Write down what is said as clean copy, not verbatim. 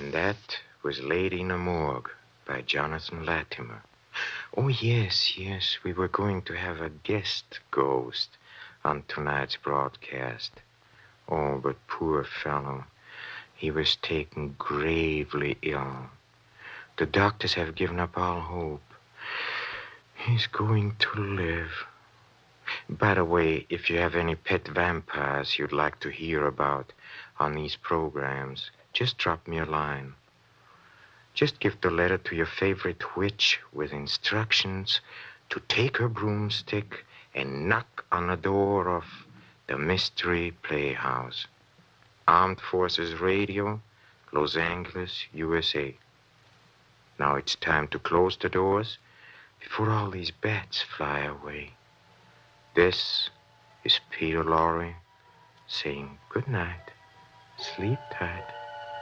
And that was Lady in the Morgue by Jonathan Latimer. Oh, yes, we were going to have a guest ghost on tonight's broadcast. Oh, but poor fellow, he was taken gravely ill. The doctors have given up all hope. He's going to live. By the way, if you have any pet vampires you'd like to hear about on these programs, just drop me a line. Just give the letter to your favorite witch with instructions to take her broomstick and knock on the door of the Mystery Playhouse. Armed Forces Radio, Los Angeles, USA. Now it's time to close the doors before all these bats fly away. This is Peter Lorre saying good night. Sleep tight.